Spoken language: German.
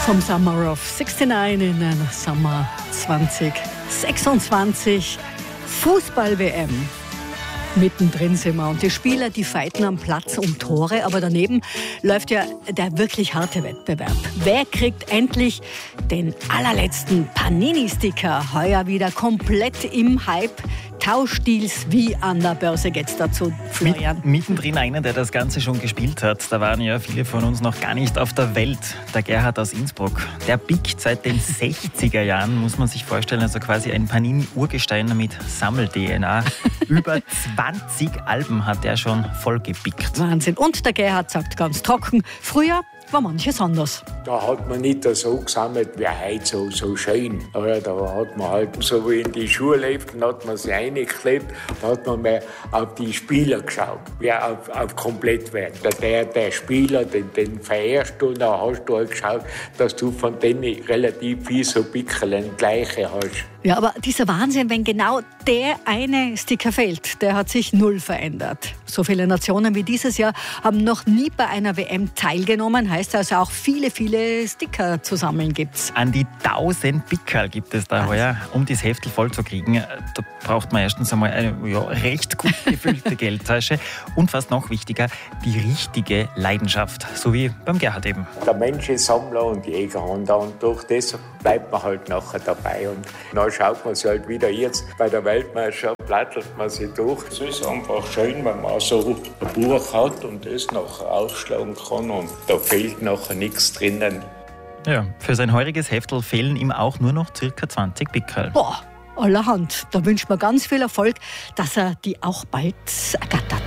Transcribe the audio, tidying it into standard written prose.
Vom Summer of 69 in den Sommer 2026. Fußball-WM. Mittendrin sind wir und die Spieler, die fighten am Platz um Tore, aber daneben läuft ja der wirklich harte Wettbewerb. Wer kriegt endlich den allerletzten Panini-Sticker? Heuer wieder komplett im Hype. Tauschdeals wie an der Börse geht's dazu, Florian. Mittendrin einer, der das Ganze schon gespielt hat. Da waren ja viele von uns noch gar nicht auf der Welt. Der Gerhard aus Innsbruck. Der biegt seit den 60er Jahren, muss man sich vorstellen. Also quasi ein Panini-Urgestein mit Sammel-DNA. Über 20 Alben hat er schon voll gepickt. Wahnsinn. Und der Gerhard sagt ganz trocken, früher war manches anders. Da hat man nicht so gesammelt wie heute, so schön. Oder da hat man halt, so wie in die Schuhe lebt, dann hat man sich reingeklebt, da hat man mal auf die Spieler geschaut, wer auf Komplettwert. Der Spieler, den verehrst du, und da hast du halt geschaut, dass du von denen relativ viel so Pickeln gleiche hast. Ja, aber dieser Wahnsinn, wenn genau der eine Sticker fehlt, der hat sich null verändert. So viele Nationen wie dieses Jahr haben noch nie bei einer WM teilgenommen. Heißt also auch viele Sticker zu sammeln gibt's. An die 1000 Pickerl gibt es da heuer, um das Heftel voll zu kriegen. Da braucht man erstens einmal eine recht gut gefüllte Geldtasche und fast noch wichtiger, die richtige Leidenschaft, so wie beim Gerhard eben. Der Mensch ist Sammler und Jäger und durch das bleibt man halt nachher dabei und dann schaut man sich halt wieder jetzt bei der Weltmeisterschaft, plattelt man sich durch. Es ist einfach schön, wenn man so ein Buch hat und das nachher aufschlagen kann und da fehlt nachher nichts drinnen. Ja, für sein heuriges Heftel fehlen ihm auch nur noch ca. 20 Pickerl. Boah, allerhand. Da wünscht man ganz viel Erfolg, dass er die auch bald ergattert.